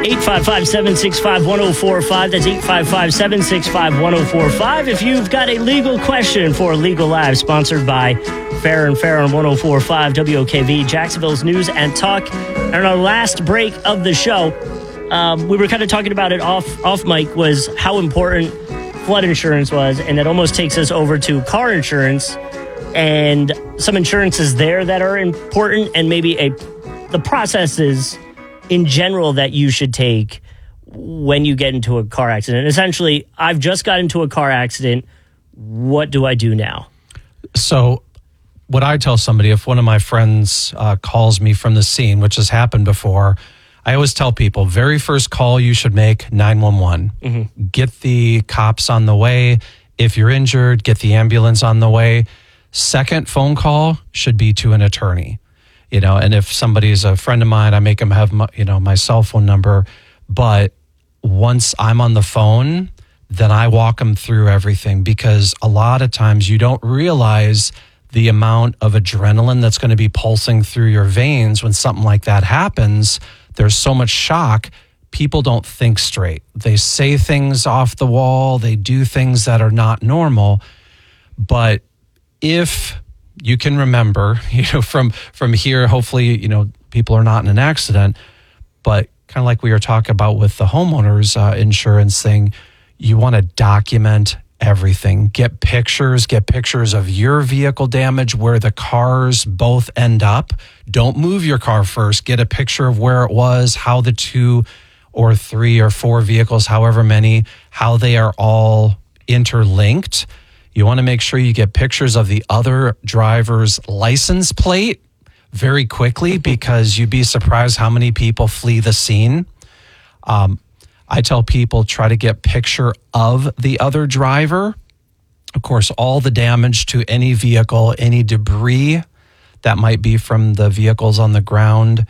855-765-1045. That's 855-765-1045. If you've got a legal question for Legal Live, sponsored by Fair and Fair on 1045 WOKV, Jacksonville's News and Talk. And our last break of the show, we were kind of talking about it off mic, was how important flood insurance was, and that almost takes us over to car insurance and some insurances there that are important, and maybe the processes in general that you should take when you get into a car accident. Essentially, I've just got into a car accident. What do I do now? So what I tell somebody, if one of my friends calls me from the scene, which has happened before, I always tell people, very first call you should make 911. Mm-hmm. Get the cops on the way. If you're injured, get the ambulance on the way. Second phone call should be to an attorney. And if somebody's a friend of mine, I make them have my cell phone number. But once I'm on the phone, then I walk them through everything, because a lot of times you don't realize the amount of adrenaline that's going to be pulsing through your veins when something like that happens. There's so much shock. People don't think straight. They say things off the wall. They do things that are not normal. But if you can remember, from here, hopefully, people are not in an accident, but kind of like we were talking about with the homeowners insurance thing, you want to document everything. Get pictures of your vehicle damage, where the cars both end up. Don't move your car first. Get a picture of where it was, how the 2 or 3 or 4 vehicles, however many, how they are all interlinked. You want to make sure you get pictures of the other driver's license plate very quickly, because you'd be surprised how many people flee the scene. I tell people, try to get picture of the other driver. Of course, all the damage to any vehicle, any debris that might be from the vehicles on the ground.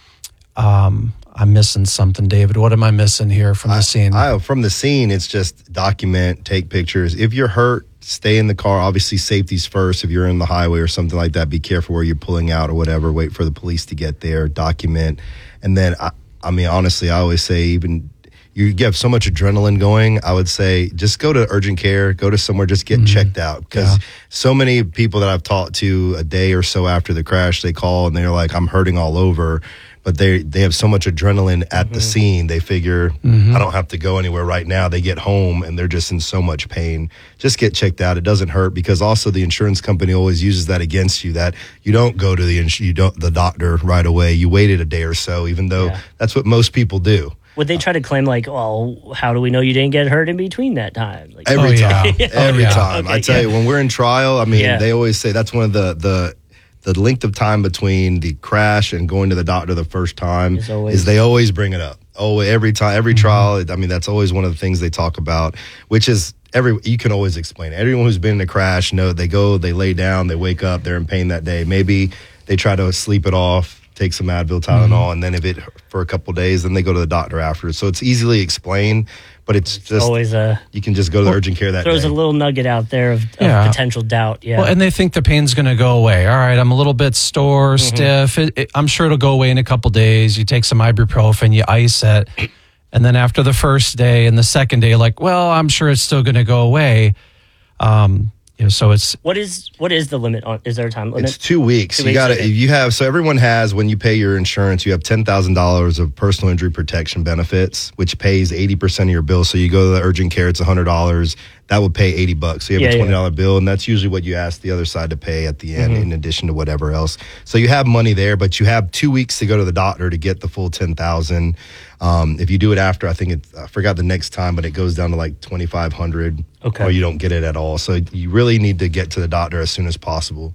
I'm missing something, David. What am I missing here from the scene? From the scene, it's just document, take pictures. If you're hurt, stay in the car. Obviously, safety's first. If you're in the highway or something like that, be careful where you're pulling out or whatever. Wait for the police to get there, document. And then, honestly, I always say, even you have so much adrenaline going, I would say just go to urgent care, go to somewhere, just get checked out. Because so many people that I've talked to a day or so after the crash, they call and they're like, I'm hurting all over. But they have so much adrenaline at the scene, they figure, I don't have to go anywhere right now. They get home and they're just in so much pain. Just get checked out. It doesn't hurt, because also the insurance company always uses that against you, that you don't go to the doctor right away. You waited a day or so, even though that's what most people do. Would they try to claim how do we know you didn't get hurt in between that time? Every time. Every time. Okay, I tell you, when we're in trial, they always say that's one of the length of time between the crash and going to the doctor the first time is they always bring it up. Oh, every time, every trial. That's always one of the things they talk about, which is you can always explain it. Everyone who's been in a crash they lay down, they wake up, they're in pain that day. Maybe they try to sleep it off, take some Advil, Tylenol, and then if it for a couple of days, then they go to the doctor after. So it's easily explained, but it's just always you can just go to the urgent care that day. Throws a little nugget out there of potential doubt. Yeah. Well, and they think the pain's going to go away. All right, I'm a little bit sore, stiff. I'm sure it'll go away in a couple days. You take some ibuprofen, you ice it, and then after the first day and the second day, I'm sure it's still going to go away. So it's what is the limit on? Is there a time limit? It's 2 weeks. You got to. So everyone has, when you pay your insurance, you have $10,000 of personal injury protection benefits, which pays 80% of your bill. So you go to the urgent care, it's $100. That would pay $80. So you have a $20 bill, and that's usually what you ask the other side to pay at the end, in addition to whatever else. So you have money there, but you have 2 weeks to go to the doctor to get the full $10,000. If you do it after, I forgot the next time, but it goes down to $2,500. Okay. Or you don't get it at all. So you really need to get to the doctor as soon as possible.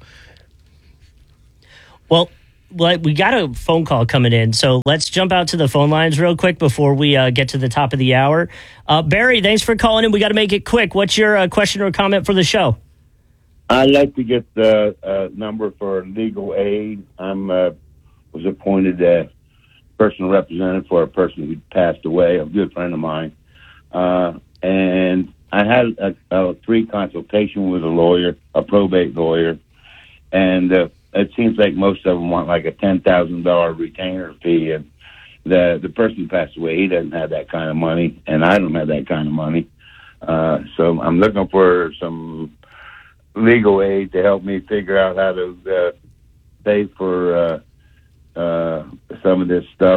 Well, we got a phone call coming in, so let's jump out to the phone lines real quick before we get to the top of the hour. Barry, thanks for calling in. We got to make it quick. What's your question or comment for the show? I'd like to get the number for legal aid. I was appointed as personal representative for a person who passed away, a good friend of mine. And I had a free consultation with a lawyer, a probate lawyer, and it seems like most of them want a $10,000 retainer fee. And the person who passed away, he doesn't have that kind of money, and I don't have that kind of money. So I'm looking for some legal aid to help me figure out how to pay for some of this stuff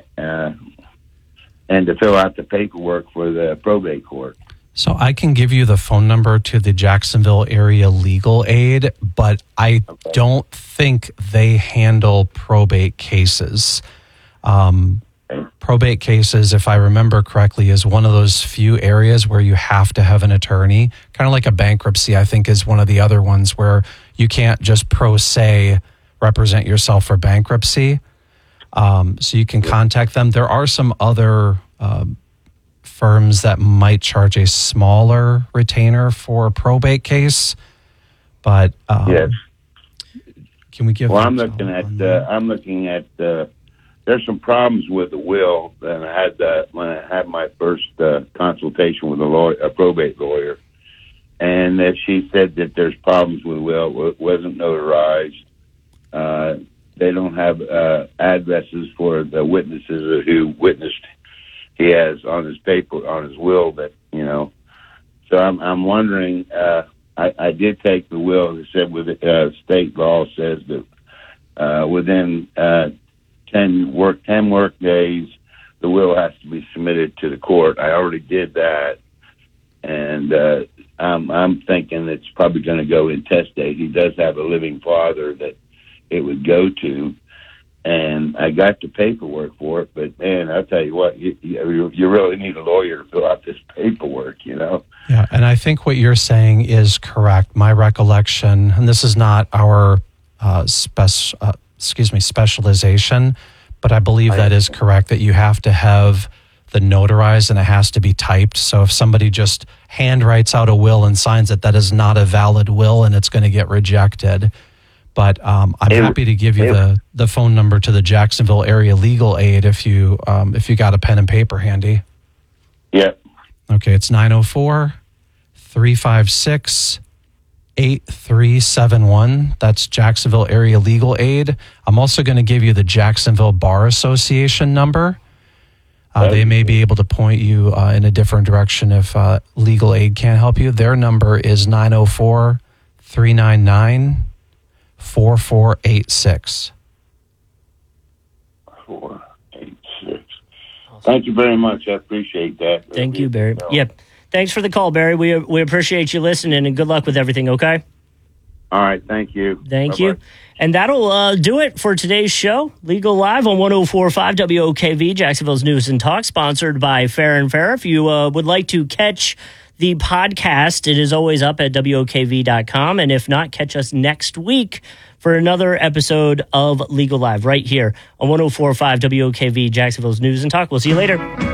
and to fill out the paperwork for the probate court. So I can give you the phone number to the Jacksonville area legal aid, but I don't think they handle probate cases. Probate cases, if I remember correctly, is one of those few areas where you have to have an attorney. Kind of like a bankruptcy, I think, is one of the other ones where you can't just pro se represent yourself for bankruptcy. So you can contact them. There are some other firms that might charge a smaller retainer for a probate case, but yes. Can we give? Well, I'm looking at. There's some problems with the will, and I had when I had my first consultation with a probate lawyer, and that she said that there's problems with the will. It wasn't notarized. They don't have addresses for the witnesses who witnessed. He has on his paper, on his will, that, you know. So I'm wondering, I did take the will. It said with state law says that within 10 work days, the will has to be submitted to the court. I already did that. And I'm thinking it's probably going to go intestate. He does have a living father that it would go to. And I got the paperwork for it, but man, I'll tell you what, you really need a lawyer to fill out this paperwork, you know? Yeah, and I think what you're saying is correct. My recollection, and this is not our specialization, but I believe that is correct, that you have to have the notarized and it has to be typed. So if somebody just hand writes out a will and signs it, that is not a valid will and it's going to get rejected. But I'm happy to give you the phone number to the Jacksonville area legal aid if you got a pen and paper handy. Yeah. Okay, it's 904-356-8371. That's Jacksonville area legal aid. I'm also going to give you the Jacksonville Bar Association number. They may be able to point you in a different direction if legal aid can't help you. Their number is 904-399-4486. 486. Thank you very much. I appreciate that. Thank you, Barry. Yep. Thanks for the call, Barry. We appreciate you listening, and good luck with everything, okay? All right. Thank you. Thank you. And that'll do it for today's show. Legal Live on 104.5 WOKV, Jacksonville's News and Talk, sponsored by Fair & Fair. If you would like to catch the podcast, it is always up at WOKV.com. And if not, catch us next week for another episode of Legal Live right here on 104.5 WOKV, Jacksonville's News and Talk. We'll see you later.